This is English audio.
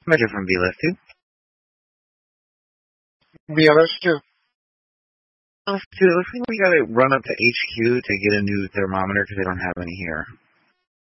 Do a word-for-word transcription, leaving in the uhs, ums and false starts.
Measure from B list two. B L S two. List two, looks like we gotta run up to H Q to get a new thermometer because they don't have any here.